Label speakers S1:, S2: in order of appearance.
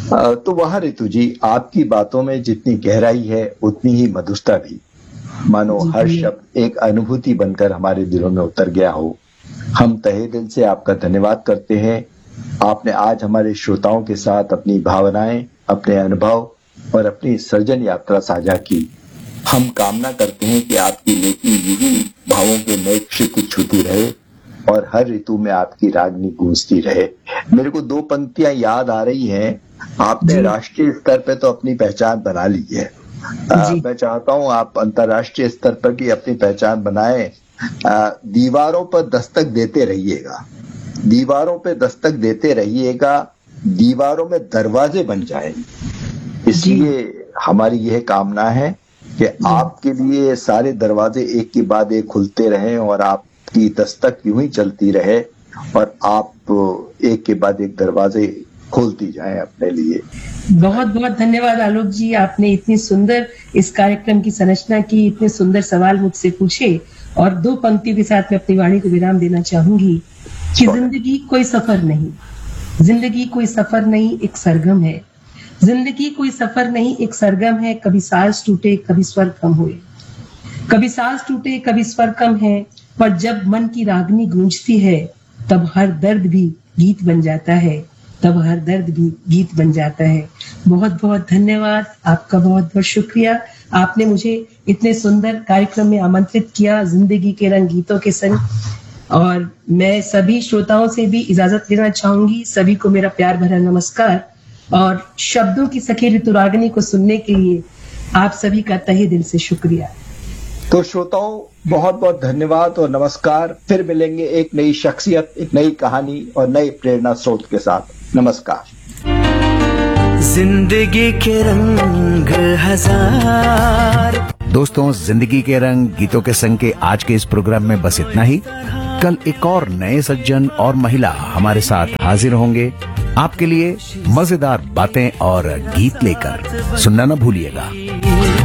S1: तो वह ऋतु जी, आपकी बातों में जितनी गहराई है उतनी ही मधुरता भी। मानो हर शब्द एक अनुभूति बनकर हमारे दिलों में उतर गया हो। हम तहे दिल से आपका धन्यवाद करते हैं। आपने आज हमारे श्रोताओं के साथ अपनी भावनाएं, अपने अनुभव और अपनी सर्जन यात्रा साझा की। हम कामना करते हैं कि आपकी लेखनी यूं भावों के नए क्षेत्र छूती रहे और हर ऋतु में आपकी रागनी गूंजती रहे। मेरे को दो पंक्तियां याद आ रही हैं। आपने राष्ट्रीय स्तर पे तो अपनी पहचान बना ली है। मैं चाहता हूं आप अंतर्राष्ट्रीय स्तर पर भी अपनी पहचान बनाएं। दीवारों पर दस्तक देते रहिएगा, दीवारों पे दस्तक देते रहिएगा, दीवारों में दरवाजे बन जाएं। इसलिए हमारी यह कामना है कि आपके लिए सारे दरवाजे एक के बाद एक खुलते रहें और आपकी दस्तक यूं ही चलती रहे और आप एक के बाद एक दरवाजे खोलती जाएं अपने लिए।
S2: बहुत बहुत धन्यवाद आलोक जी, आपने इतनी सुंदर इस कार्यक्रम की संरचना की, इतने सुंदर सवाल मुझसे पूछे और दो पंक्तियों के साथ मैं अपनी वाणी को विराम देना चाहूंगी कि जिंदगी कोई सफर नहीं, जिंदगी कोई सफर नहीं, एक सरगम है। जिंदगी कोई सफर नहीं, एक सरगम है। कभी सांस टूटे, कभी स्वर कम हुए, कभी सांस टूटे, कभी स्वर कम है, पर जब मन की रागनी गूंजती है तब हर दर्द भी गीत बन जाता है, तब हर दर्द भी गीत बन जाता है। बहुत बहुत धन्यवाद, आपका बहुत बहुत शुक्रिया। आपने मुझे इतने सुंदर कार्यक्रम में आमंत्रित किया, जिंदगी के रंग गीतों के संग। और मैं सभी श्रोताओं से भी इजाजत लेना चाहूंगी। सभी को मेरा प्यार भरा नमस्कार और शब्दों की सखी ऋतुरागिनी को सुनने के लिए आप सभी का तहे दिल से शुक्रिया।
S1: तो श्रोताओं, बहुत बहुत धन्यवाद और नमस्कार। फिर मिलेंगे एक नई शख्सियत, एक नई कहानी और नई प्रेरणा स्रोत के साथ। नमस्कार।
S3: जिंदगी के रंग हजार।
S4: दोस्तों, जिंदगी के रंग गीतों के संग के आज के इस प्रोग्राम में बस इतना ही। कल एक और नए सज्जन और महिला हमारे साथ हाजिर होंगे आपके लिए मजेदार बातें और गीत लेकर। सुनना न भूलिएगा।